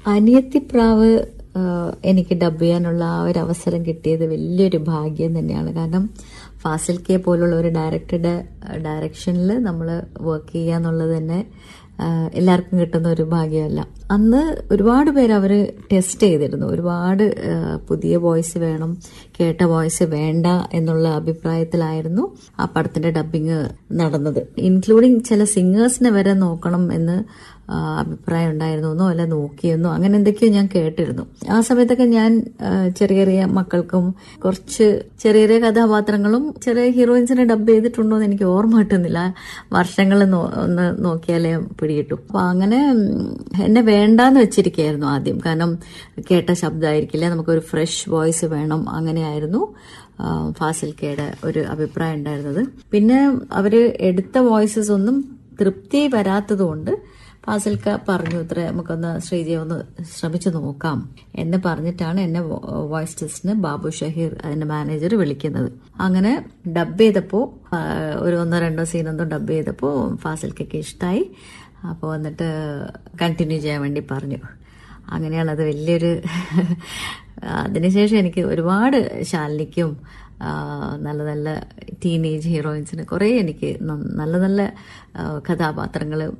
അനിയത്തിപ്രാവ് എനിക്ക് ഡബ് ചെയ്യാനുള്ള ആ ഒരു അവസരം കിട്ടിയത് വലിയൊരു ഭാഗ്യം തന്നെയാണ്. കാരണം ഫാസിൽ കെ പോലുള്ള ഒരു ഡയറക്ടറുടെ ഡയറക്ഷനിൽ നമ്മൾ വർക്ക് ചെയ്യുക എന്നുള്ളത് തന്നെ എല്ലാവർക്കും കിട്ടുന്ന ഒരു ഭാഗ്യമല്ല. അന്ന് ഒരുപാട് പേര് അവര് ടെസ്റ്റ് ചെയ്തിരുന്നു. ഒരുപാട് പുതിയ വോയിസ് വേണം, കേട്ട വോയിസ് വേണ്ട എന്നുള്ള അഭിപ്രായത്തിലായിരുന്നു ആ പടത്തിന്റെ ഡബ്ബിങ് നടന്നത്. ഇൻക്ലൂഡിങ് ചില സിംഗേഴ്സിനെ വരെ നോക്കണം എന്ന് അഭിപ്രായം ഉണ്ടായിരുന്നോ അല്ല നോക്കിയെന്നോ അങ്ങനെ എന്തൊക്കെയോ ഞാൻ കേട്ടിരുന്നു. ആ സമയത്തൊക്കെ ഞാൻ ചെറിയ ചെറിയ മക്കൾക്കും കുറച്ച് ചെറിയ ചെറിയ കഥാപാത്രങ്ങളും ചെറിയ ഹീറോയിൻസിനെ ഡബ് ചെയ്തിട്ടുണ്ടോ എന്ന് എനിക്ക് ഓർമ്മ കിട്ടുന്നില്ല. വർഷങ്ങൾ ഒന്ന് നോക്കിയാലേ പിടികിട്ടു. അപ്പൊ അങ്ങനെ എന്നെ വേണ്ടാന്ന് വെച്ചിരിക്കുകയായിരുന്നു ആദ്യം. കാരണം കേട്ട ശബ്ദമായിരിക്കില്ല, നമുക്കൊരു ഫ്രഷ് വോയിസ് വേണം, അങ്ങനെയായിരുന്നു ഫാസിൽ കെയുടെ ഒരു അഭിപ്രായം ഉണ്ടായിരുന്നത്. പിന്നെ അവര് എടുത്ത വോയിസസ് ഒന്നും തൃപ്തി വരാത്തതുകൊണ്ട് ഫാസിൽക്ക പറഞ്ഞു, ഇത്ര നമുക്കൊന്ന് ശ്രീജയെ ഒന്ന് ശ്രമിച്ചു നോക്കാം എന്ന് പറഞ്ഞിട്ടാണ് എന്നെ വോയിസ് ടെസ്റ്റിന് ബാബു ഷഹീർ അതിന്റെ മാനേജർ വിളിക്കുന്നത്. അങ്ങനെ ഡബ് ചെയ്തപ്പോ ഒരു 1-2 സീനൊന്നും ഡബ് ചെയ്തപ്പോ ഫാസിൽക്കയ്ക്ക് ഇഷ്ടമായി. അപ്പോൾ വന്നിട്ട് കണ്ടിന്യൂ ചെയ്യാൻ വേണ്ടി പറഞ്ഞു. അങ്ങനെയാണ് അത് വലിയൊരു അതിനുശേഷം എനിക്ക് ഒരുപാട് ശാലിനിക്കും നല്ല നല്ല ടീനേജ് ഹീറോയിൻസിന് കുറേ എനിക്ക് നല്ല നല്ല കഥാപാത്രങ്ങൾ